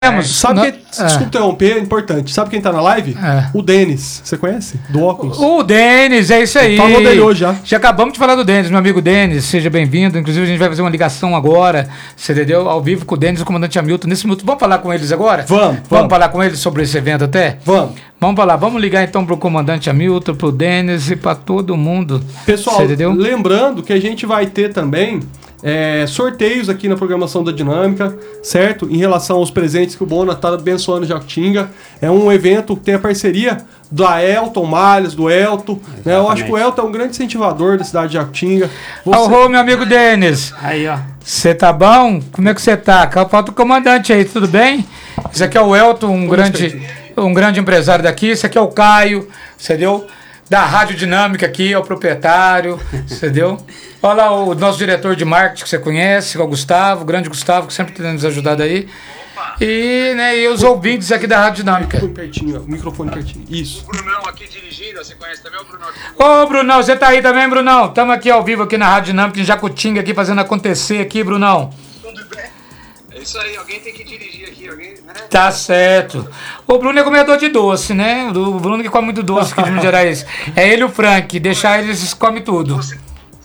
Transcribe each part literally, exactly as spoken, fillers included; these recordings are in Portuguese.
É, sabe no... quem, é. Desculpa interromper, é importante. Sabe quem tá na live? É. O Denis. Você conhece? Do óculos. O Denis, é isso aí. Falou dele hoje já. Já acabamos de falar do Denis, meu amigo Denis. Seja bem-vindo. Inclusive, a gente vai fazer uma ligação agora. Você entendeu? Ao vivo com o Denis e o comandante Hamilton. Nesse minuto, vamos falar com eles agora? Vamos. Vamos, vamos falar com eles sobre esse evento até? Vamos. Vamos falar. Vamos ligar então pro comandante Hamilton, pro Denis e pra todo mundo. Pessoal, lembrando que a gente vai ter também. É, sorteios aqui na programação da Dinâmica, certo? Em relação aos presentes que o Bona está abençoando Jacutinga. É um evento que tem a parceria da Elton Malhas, do Elton. Né? Eu acho que o Elton é um grande incentivador da cidade de Jacutinga. Você... Alô, meu amigo Denis. Aí, ó. Você tá bom? Como é que você tá? Falta o comandante aí, tudo bem? Esse aqui é o Elton, um, grande, um grande empresário daqui. Esse aqui é o Caio, entendeu? Da Rádio Dinâmica aqui, é o proprietário, entendeu? Olha lá o nosso diretor de marketing que você conhece, que é o Gustavo, o grande Gustavo, que sempre tem nos ajudado aí. E, né, e os ouvintes aqui da Rádio Dinâmica. O microfone pertinho, o microfone pertinho. Isso. O Brunão aqui dirigindo, você conhece também o Brunão? Ô, Brunão, você tá aí também, Brunão? Estamos aqui ao vivo aqui na Rádio Dinâmica, em Jacutinga, aqui fazendo acontecer aqui, Brunão. Tudo bem? É isso aí, alguém tem que dirigir aqui, alguém, né? Tá certo. O Bruno é comedor de doce, né? O Bruno que come muito doce aqui de Minas Gerais. É ele e o Frank, deixar eles come tudo. Você...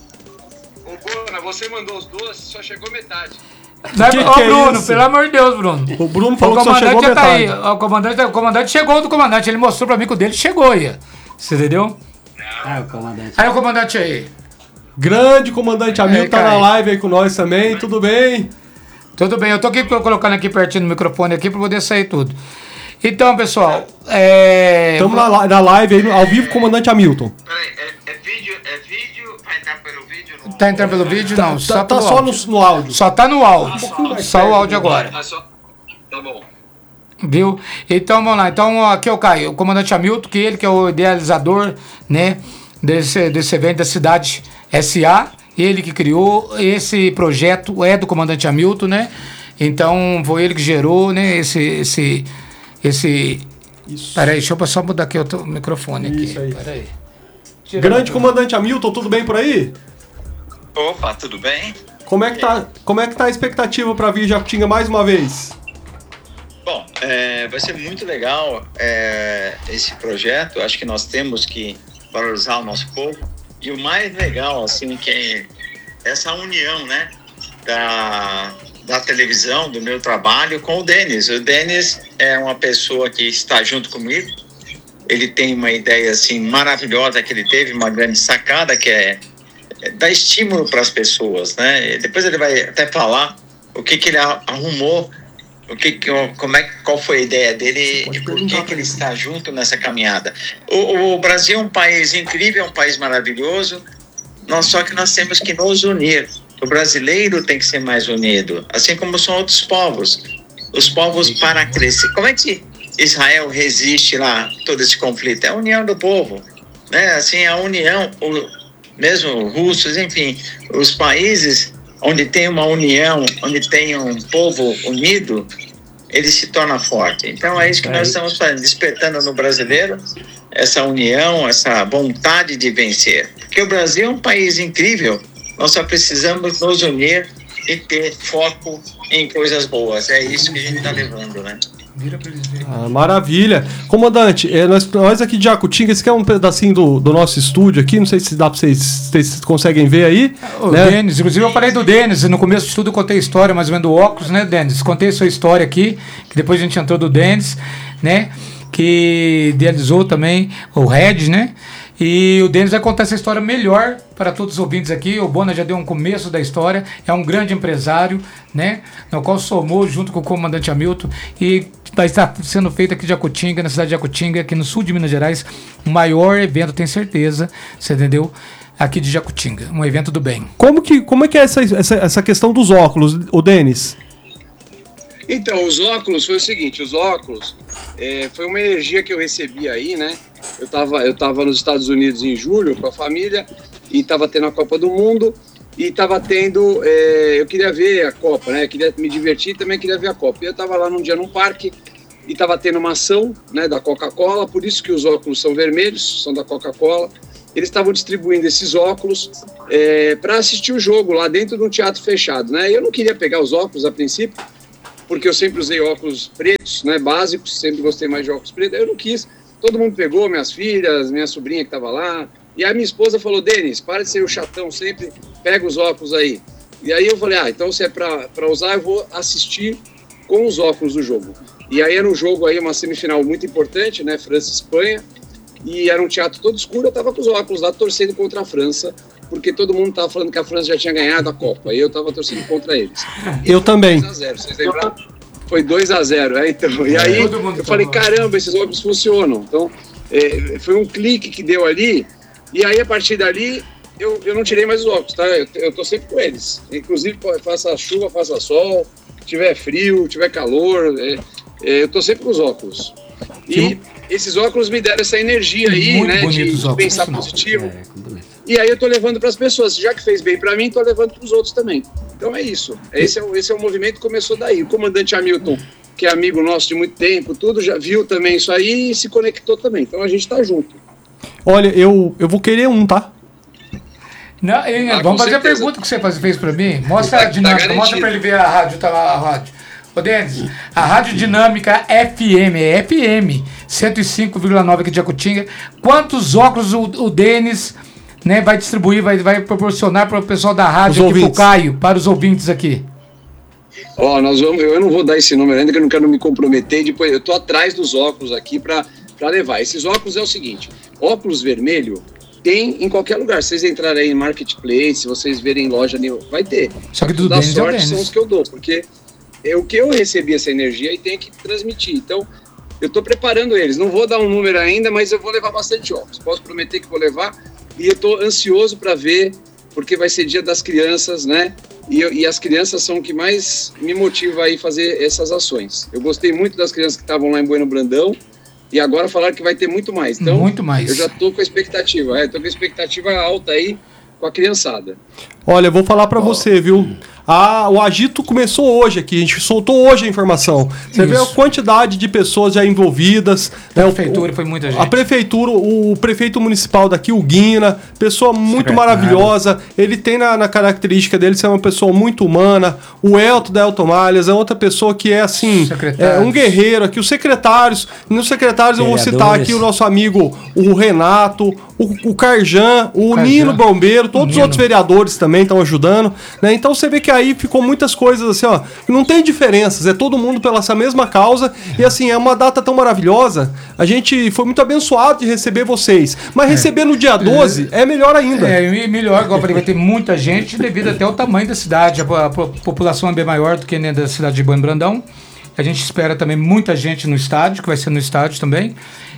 Ô, Bona, você mandou os doces, só chegou metade. Não, que ó, que é Bruno, isso? pelo amor de Deus, Bruno. O Bruno falou o que só chegou já metade. tá aí. O comandante, o comandante chegou do comandante. Ele mostrou pra mim que o dele chegou aí. Você entendeu? Ah, o comandante. Aí o comandante aí. Grande comandante Hamilton Aí, tá na Caio. live aí com nós também. Tudo bem? Tudo bem, eu tô aqui colocando aqui pertinho do microfone aqui pra poder sair tudo. Então, pessoal, é... Estamos na, na live aí, ao vivo, comandante Hamilton. Peraí, é, é vídeo, é vídeo, vai entrar pelo vídeo? No... Tá entrando pelo vídeo? Tá, Não, tá, só, tá pelo só no, áudio. no áudio. Só tá no áudio. mais Só perto, o áudio agora. Ah, só... Tá bom. Viu? Então, vamos lá. Então, aqui é o Caio, o comandante Hamilton, que ele que é o idealizador, né, desse, desse evento da Cidade S A. Ele que criou esse projeto, é do comandante Hamilton, né? Então, foi ele que gerou, né, esse... esse, esse... Isso. Peraí, deixa eu só mudar aqui o microfone aqui. Isso aí. Peraí. Grande comandante Hamilton, tudo bem por aí? Opa, tudo bem? Como é que tá, como é que tá a expectativa para vir Jacutinga mais uma vez? Bom, é, vai ser muito legal é, esse projeto. Acho que nós temos que valorizar o nosso povo. E o mais legal, assim, que é essa união, né, da, da televisão, do meu trabalho com o Denis. O Denis é uma pessoa que está junto comigo. Ele tem uma ideia, assim, maravilhosa que ele teve, uma grande sacada, que é, é dar estímulo para as pessoas, né? E depois ele vai até falar o que, que ele arrumou, o que, como é, qual foi a ideia dele e por que, que ele está junto nessa caminhada. O, o Brasil é um país incrível, é um país maravilhoso, nós, só que nós temos que nos unir. O brasileiro tem que ser mais unido, assim como são outros povos. Os povos para crescer. Como é que Israel resiste lá todo esse conflito? É a união do povo, né? Assim, a união, o, mesmo russos, enfim, os países onde tem uma união, onde tem um povo unido, ele se torna forte. Então é isso que nós estamos fazendo, despertando no brasileiro essa união, essa vontade de vencer. Porque o Brasil é um país incrível, nós só precisamos nos unir e ter foco em coisas boas. É isso que a gente está levando, né? Ah, maravilha. Comandante, é, nós, nós aqui de Jacutinga, esse aqui é um pedacinho do, do nosso estúdio aqui, não sei se dá para vocês, se vocês conseguem ver aí. O né? Denis, inclusive eu falei do Denis, no começo de tudo eu contei a história mais ou menos do óculos, né, Denis? Contei a sua história aqui, que depois a gente entrou do Denis, né, que idealizou também o Red, né? E o Denis vai contar essa história melhor para todos os ouvintes aqui. O Bona já deu um começo da história. É um grande empresário, né? No qual somou junto com o comandante Hamilton. E vai estar sendo feito aqui de Jacutinga, na cidade de Jacutinga, aqui no sul de Minas Gerais. O maior evento, tenho certeza. Você entendeu? Aqui de Jacutinga. Um evento do bem. Como, que, como é que é essa, essa, essa questão dos óculos, o Denis? Então, os óculos foi o seguinte, os óculos é, foi uma energia que eu recebi aí, né? Eu tava, eu tava nos Estados Unidos em julho com a família e tava tendo a Copa do Mundo e tava tendo, é, eu queria ver a Copa, né? Eu queria me divertir e também queria ver a Copa. E eu tava lá num dia num parque e tava tendo uma ação, né, da Coca-Cola, por isso que os óculos são vermelhos, são da Coca-Cola. Eles estavam distribuindo esses óculos é, para assistir o jogo lá dentro de um teatro fechado, né? E eu não queria pegar os óculos a princípio, porque eu sempre usei óculos pretos, né, básicos, sempre gostei mais de óculos pretos, eu não quis. Todo mundo pegou, minhas filhas, minha sobrinha que estava lá, e aí minha esposa falou, Denis, para de ser o chatão sempre, pega os óculos aí. E aí eu falei, ah, então se é para usar, eu vou assistir com os óculos do jogo. E aí era um jogo aí, uma semifinal muito importante, né, França e Espanha, e era um teatro todo escuro, eu tava com os óculos lá torcendo contra a França, porque todo mundo tava falando que a França já tinha ganhado a Copa, e eu tava torcendo contra eles. E eu também. dois a zero, vocês lembram? Foi dois a zero, é, então. E aí eu falei, caramba, esses óculos funcionam. Então, é, foi um clique que deu ali, e aí a partir dali, eu, eu não tirei mais os óculos, tá? Eu, eu tô sempre com eles. Inclusive, faça chuva, faça sol, tiver frio, tiver calor, é, é, eu tô sempre com os óculos. E Sim. esses óculos me deram essa energia aí, muito né, de, de pensar positivo. É, e aí eu tô levando para as pessoas, já que fez bem para mim, tô levando para os outros também. Então é isso. Esse é, o, esse é o movimento que começou daí. O comandante Hamilton, que é amigo nosso de muito tempo, tudo, já viu também isso aí e se conectou também. Então a gente tá junto. Olha, eu, eu vou querer um, tá? Não, ah, vamos fazer certeza. A pergunta que você fez para mim. Mostra tá, a dinâmica, tá mostra para ele ver a rádio, tá lá a rádio. Ô, Denis, a Rádio Dinâmica F M, é F M, cento e cinco vírgula nove aqui de Jacutinga. Quantos óculos o, o Denis, né, vai distribuir, vai, vai proporcionar para o pessoal da rádio, aqui pro Caio, para os ouvintes aqui? Ó, oh, nós vamos, eu não vou dar esse número ainda, que eu não quero me comprometer. Depois, eu tô atrás dos óculos aqui para levar. Esses óculos é o seguinte, óculos vermelho tem em qualquer lugar. Se vocês entrarem aí em Marketplace, se vocês verem em loja, vai ter. Só que do da sorte é são os que eu dou, porque é o que eu recebi essa energia e tenho que transmitir. Então, eu estou preparando eles. Não vou dar um número ainda, mas eu vou levar bastante óculos. Posso prometer que vou levar. E eu estou ansioso para ver, porque vai ser dia das crianças, né? E, eu, e as crianças são o que mais me motiva a ir fazer essas ações. Eu gostei muito das crianças que estavam lá em Bueno Brandão. E agora falaram que vai ter muito mais. Então, muito mais. Eu já estou com a expectativa. Estou é, com a expectativa alta aí com a criançada. Olha, eu vou falar para oh. você, viu? Ah, o agito começou hoje aqui, a gente soltou hoje a informação. Você Isso. vê a quantidade de pessoas já envolvidas. A né, prefeitura o, foi muita gente. A prefeitura, o prefeito municipal daqui, o Guina, pessoa muito Secretário. maravilhosa. Ele tem na, na característica dele ser uma pessoa muito humana. O Elton da Elton Malhas é outra pessoa que é assim, é um guerreiro aqui. Os secretários, nos secretários Vereadores. eu vou citar aqui o nosso amigo, o Renato, o, o Carjan, o Carjan. Nino Bombeiro, todos os outros vereadores também estão ajudando. Né? Então você vê que aí ficou muitas coisas assim, ó, não tem diferenças, é todo mundo pela essa mesma causa e assim, é uma data tão maravilhosa, a gente foi muito abençoado de receber vocês, mas é. receber no dia doze é, é melhor ainda. É, melhor, igual eu falei, vai ter muita gente devido até ao tamanho da cidade, a, a, a população é bem maior do que né, da cidade de Bueno Brandão, a gente espera também muita gente no estádio, que vai ser no estádio também.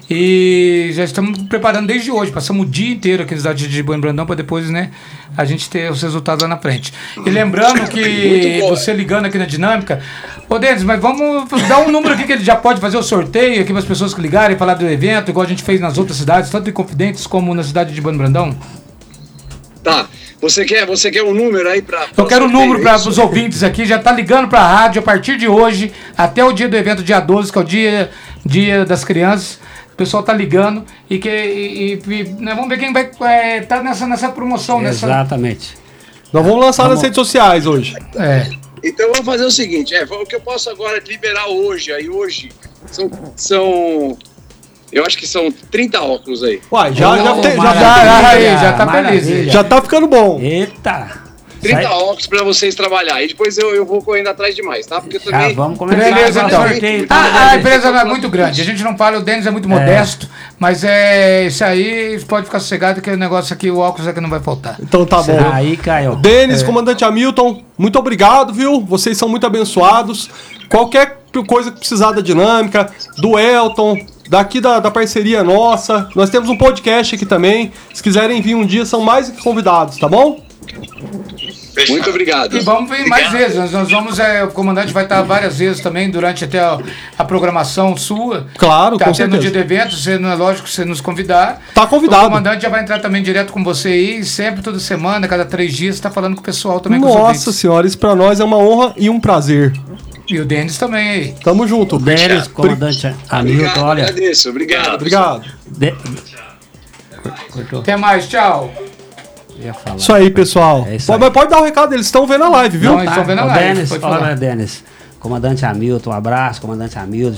E já estamos preparando desde hoje, passamos o dia inteiro aqui na cidade de Bueno Brandão para depois, né, a gente ter os resultados lá na frente. E lembrando que você ligando aqui na Dinâmica, ô Denis, mas vamos dar um número aqui que ele já pode fazer o sorteio aqui para as pessoas que ligarem, falar do evento, igual a gente fez nas outras cidades, tanto em Confidentes como na cidade de Bueno Brandão. Tá. Você quer, você quer um número aí para... Eu quero um número para os ouvintes aqui, já tá ligando para a rádio a partir de hoje, até o dia do evento, dia doze, que é o dia, dia das crianças. O pessoal tá ligando e que e, e, né, vamos ver quem vai é, tá nessa, nessa promoção. Exatamente. Nessa... Nós vamos lançar vamos. nas redes sociais hoje. É. Então vamos fazer o seguinte, é, o que eu posso agora liberar hoje, aí hoje, são... são eu acho que são trinta óculos aí. Uai, já, oh, já, tem, já, já, já, já tá maravilha. feliz. Já tá ficando bom. Eita. trinta Sai. óculos pra vocês trabalhar. E depois eu, eu vou correndo atrás de mais, tá? Porque eu também... Ah, vamos começar. Beleza, então. Sorteio, tá? a, a empresa é muito grande. A gente não fala, o Denis é muito é. modesto, mas é isso aí, pode ficar sossegado que o negócio aqui, o óculos aqui não vai faltar. Então tá bom. Aí, Caio. Denis, é. comandante Hamilton, muito obrigado, viu? Vocês são muito abençoados. Qualquer coisa que precisar da Dinâmica, do Elton... Daqui da, da parceria nossa, nós temos um podcast aqui também. Se quiserem vir um dia, são mais que convidados, tá bom? Muito obrigado. E vamos vir mais vezes. Nós, nós vamos, é, o comandante vai estar várias vezes também durante até a, a programação sua. Claro, tá, com até certeza. no dia do evento, você, não é lógico que você nos convidar. Tá convidado. O comandante já vai entrar também direto com você aí, sempre, toda semana, cada três dias, você tá falando com o pessoal também. Nossa com os senhora, isso pra nós é uma honra e um prazer. E o Denis também aí. Tamo junto. O Denis, comandante Hamilton, olha. Agradeço, obrigado. Obrigado. De... Até mais, tchau. Falar, isso aí, pessoal. É isso aí. Mas pode dar o um recado, eles estão vendo a live, viu? Não, eles estão vendo a live. Denis, olha, Denis. Comandante Hamilton, um abraço, comandante Hamilton.